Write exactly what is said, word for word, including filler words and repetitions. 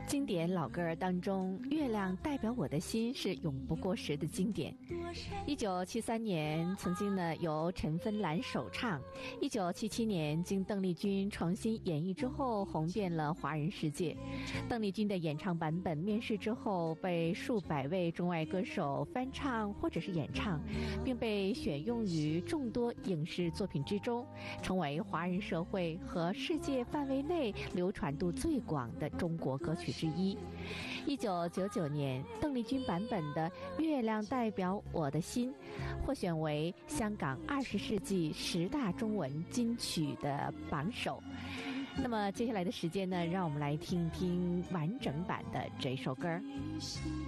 经典老歌儿当中，《月亮代表我的心》是永不过时的经典。一九七三年，曾经呢由陈芬兰首唱；一九七七年，经邓丽君重新演绎之后，红遍了华人世界。邓丽君的演唱版本面世之后，被数百位中外歌手翻唱或者是演唱，并被选用于众多影视作品之中，成为华人社会和世界范围内流传度最广的中国歌曲之一。一九九九年，邓丽君版本的《月亮代表我的心》获选为香港二十世纪十大中文金曲的榜首。那么接下来的时间呢，让我们来听听完整版的这首歌。